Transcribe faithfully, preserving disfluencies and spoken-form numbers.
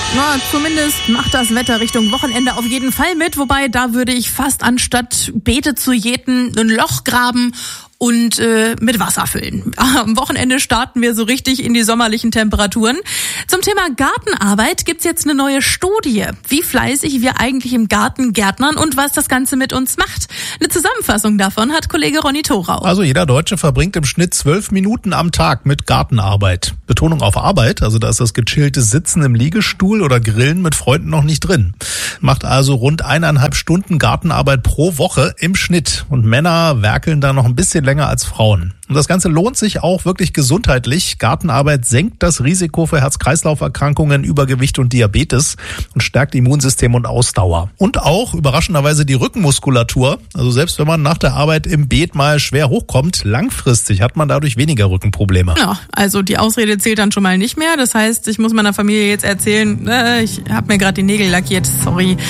Na, zumindest macht das Wetter Richtung Wochenende auf jeden Fall mit, wobei da würde ich fast anstatt Beete zu jäten ein Loch graben und äh, mit Wasser füllen. Am Wochenende starten wir so richtig in die sommerlichen Temperaturen. Zum Thema Gartenarbeit gibt's jetzt eine neue Studie, wie fleißig wir eigentlich im Garten gärtnern und was das Ganze mit uns macht. Eine Zusammenfassung davon hat Kollege Ronny Thorau. Also jeder Deutsche verbringt im Schnitt zwölf Minuten am Tag mit Gartenarbeit. Betonung auf Arbeit, also da ist das gechillte Sitzen im Liegestuhl oder Grillen mit Freunden noch nicht drin. Macht also rund eineinhalb Stunden Gartenarbeit pro Woche im Schnitt. Und Männer werkeln da noch ein bisschen länger als Frauen. Und das Ganze lohnt sich auch wirklich gesundheitlich. Gartenarbeit senkt das Risiko für Herz-Kreislauf-Erkrankungen, Übergewicht und Diabetes und stärkt Immunsystem und Ausdauer. Und auch überraschenderweise die Rückenmuskulatur. Also selbst wenn man nach der Arbeit im Beet mal schwer hochkommt, langfristig hat man dadurch weniger Rückenprobleme. Ja, also die Ausrede zählt dann schon mal nicht mehr. Das heißt, ich muss meiner Familie jetzt erzählen, äh, ich habe mir gerade die Nägel lackiert, sorry.